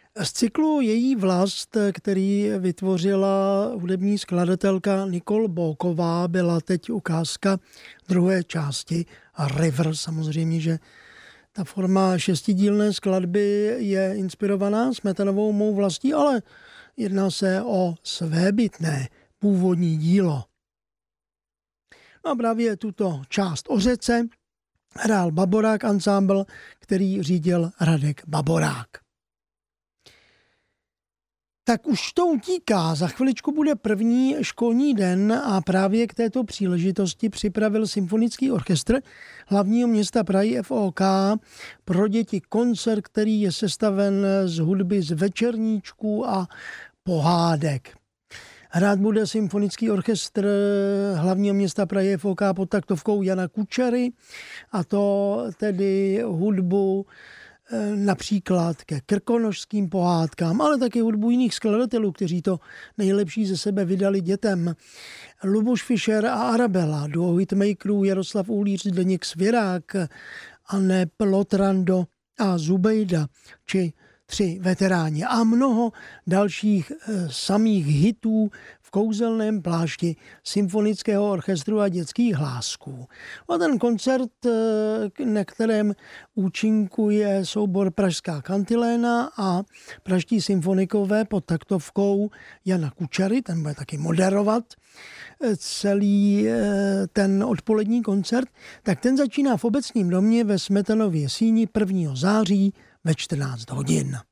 Z cyklu Její vlast, který vytvořila hudební skladatelka Nicole Booková, byla teď ukázka druhé části a River. Samozřejmě, že ta forma šestidílné skladby je inspirovaná Smetanovou Mou vlastí, ale jedná se o svébytné původní dílo. No a právě tuto část o řece hrál Baborák ansámbl, který řídil Radek Baborák. Tak už to utíká, za chviličku bude první školní den a právě k této příležitosti připravil Symfonický orchestr hlavního města Prahy FOK pro děti koncert, který je sestaven z hudby z večerníčků a pohádek. Hrát bude Symfonický orchestr hlavního města Prahy FOK pod taktovkou Jana Kučery, a to tedy hudbu například ke krkonošským pohádkám, ale také hudbu jiných skladatelů, kteří to nejlepší ze sebe vydali dětem. Luboš Fischer a Arabella, duo hitmakerů Jaroslav Uhlíř, Zdeněk Svěrák, Anne Plotrando a Zubejda, či 3 veteráni a mnoho dalších samých hitů v kouzelném plášti Symfonického orchestru a dětských hlásků. A ten koncert, na kterém účinkuje soubor Pražská kantiléna a pražští symfonikové pod taktovkou Jana Kučery, ten bude taky moderovat celý ten odpolední koncert, tak ten začíná v Obecním domě ve Smetanově síni 1. září ve 14 hodin.